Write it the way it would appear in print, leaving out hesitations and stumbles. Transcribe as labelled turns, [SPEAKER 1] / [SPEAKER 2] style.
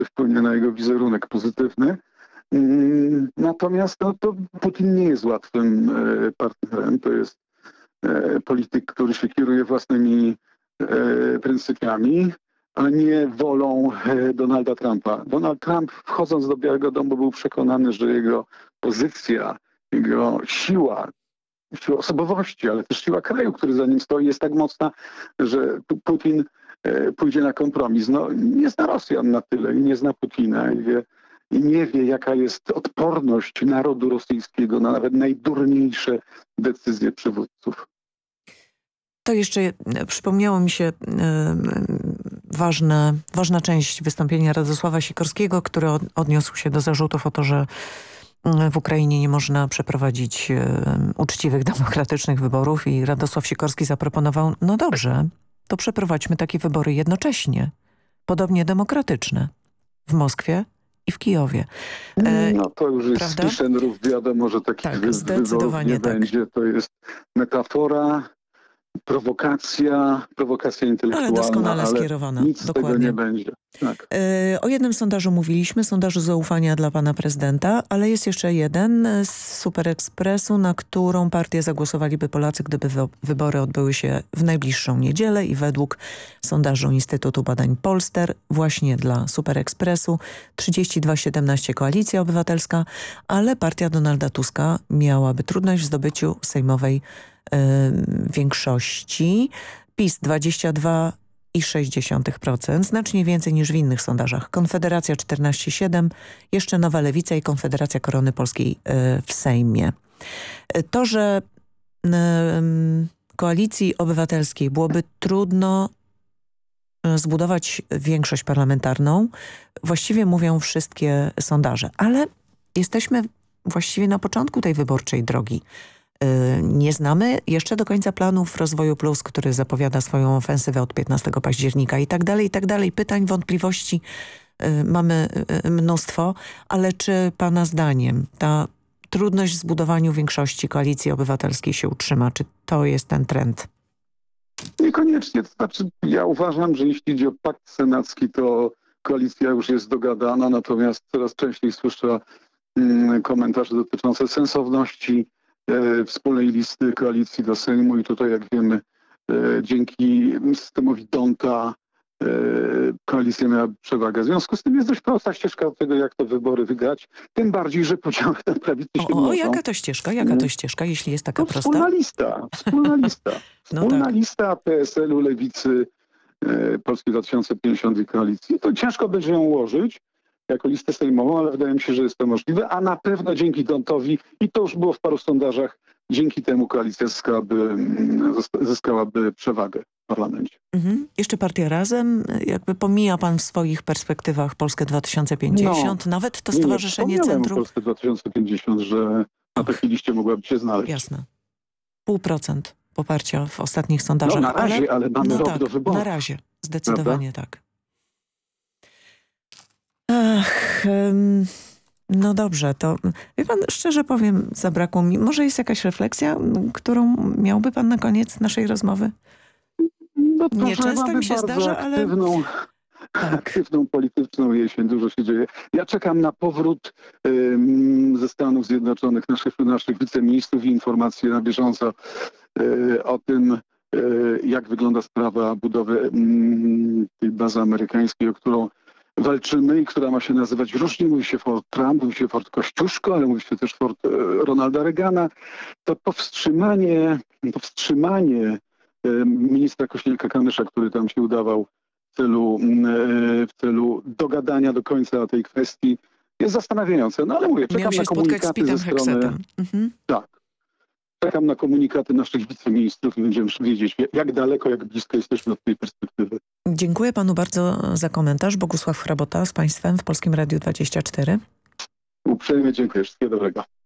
[SPEAKER 1] wpłynie na jego wizerunek pozytywny. Natomiast to Putin nie jest łatwym partnerem. To jest polityk, który się kieruje własnymi pryncypiami, a nie wolą Donalda Trumpa. Donald Trump, wchodząc do Białego Domu, był przekonany, że jego pozycja, jego siła osobowości, ale też siła kraju, który za nim stoi, jest tak mocna, że Putin pójdzie na kompromis. Nie zna Rosjan na tyle i nie zna Putina i nie wie, jaka jest odporność narodu rosyjskiego na nawet najdurniejsze decyzje przywódców.
[SPEAKER 2] To jeszcze przypomniało mi się ważna część wystąpienia Radosława Sikorskiego, który odniósł się do zarzutów o to, że w Ukrainie nie można przeprowadzić uczciwych, demokratycznych wyborów i Radosław Sikorski zaproponował, no dobrze, to przeprowadźmy takie wybory jednocześnie, podobnie demokratyczne, w Moskwie i w Kijowie.
[SPEAKER 1] To już jest
[SPEAKER 2] prawda?
[SPEAKER 1] z Kiszynrów, wiadomo, że takich wyborów nie będzie. To jest metafora, prowokacja intelektualna,
[SPEAKER 2] ale doskonale skierowana.
[SPEAKER 1] Nic z tego nie będzie. Tak.
[SPEAKER 2] O jednym sondażu mówiliśmy, sondażu zaufania dla pana prezydenta, ale jest jeszcze jeden z Super Expressu, na którą partię zagłosowaliby Polacy, gdyby wybory odbyły się w najbliższą niedzielę i według sondażu Instytutu Badań Polster właśnie dla Super Expressu 32,17 Koalicja Obywatelska, ale partia Donalda Tuska miałaby trudność w zdobyciu sejmowej większości. PiS 22,6%, znacznie więcej niż w innych sondażach. Konfederacja 14,7%, jeszcze Nowa Lewica i Konfederacja Korony Polskiej w Sejmie. To, że Koalicji Obywatelskiej byłoby trudno zbudować większość parlamentarną, właściwie mówią wszystkie sondaże, ale jesteśmy właściwie na początku tej wyborczej drogi. Nie znamy jeszcze do końca planów Rozwoju Plus, który zapowiada swoją ofensywę od 15 października i tak dalej, i tak dalej. Pytań, wątpliwości mamy mnóstwo, ale czy pana zdaniem ta trudność w zbudowaniu większości Koalicji Obywatelskiej się utrzyma? Czy to jest ten trend?
[SPEAKER 1] Niekoniecznie. To znaczy, ja uważam, że jeśli idzie o pakt senacki, to koalicja już jest dogadana, natomiast coraz częściej słyszę komentarze dotyczące sensowności wspólnej listy koalicji do Sejmu i tutaj, jak wiemy, dzięki systemowi D'Hondta koalicja miała przewagę. W związku z tym jest dość prosta ścieżka do tego, jak te wybory wygrać. Tym bardziej, że podziały na prawicy się mnożą.
[SPEAKER 2] Jaka to ścieżka? Jaka to ścieżka, jeśli jest taka prosta?
[SPEAKER 1] Wspólna lista. Wspólna lista PSL-u, Lewicy, Polski 2050 i koalicji. To ciężko będzie ją ułożyć jako listę sejmową, ale wydaje mi się, że jest to możliwe, a na pewno dzięki D'Hondtowi, i to już było w paru sondażach, dzięki temu koalicja zyskałaby przewagę w parlamencie.
[SPEAKER 2] Jeszcze partia Razem, jakby pomija pan w swoich perspektywach Polskę 2050, nawet to Stowarzyszenie Centrum.
[SPEAKER 1] Polskę 2050, że na takiej liście mogłaby się znaleźć.
[SPEAKER 2] Jasne. 0,5% poparcia w ostatnich sondażach.
[SPEAKER 1] Na razie, ale mamy rok do wyborów.
[SPEAKER 2] Na razie, zdecydowanie tak. No dobrze, to wie pan, szczerze powiem, zabrakło mi. Może jest jakaś refleksja, którą miałby pan na koniec naszej rozmowy? Nieczęsto mi się zdarza, ale...
[SPEAKER 1] Aktywną polityczną jesień, dużo się dzieje. Ja czekam na powrót ze Stanów Zjednoczonych naszych wiceministrów i informacje na bieżąco o tym, jak wygląda sprawa budowy tej bazy amerykańskiej, o którą walczymy i która ma się nazywać różnie. Mówi się Fort Trump, mówi się Fort Kościuszko, ale mówi się też Fort Ronalda Reagana. To powstrzymanie ministra Kościelka-Kamysza, który tam się udawał w celu dogadania do końca tej kwestii, jest zastanawiające. No ale mówię, czekam na komunikaty ze strony... Tak. Czekam na komunikaty naszych wiceministrów i będziemy wiedzieć, jak daleko, jak blisko jesteśmy od tej perspektywy.
[SPEAKER 2] Dziękuję panu bardzo za komentarz. Bogusław Hrabota z państwem w Polskim Radiu 24.
[SPEAKER 1] Uprzejmie dziękuję. Wszystkiego dobrego.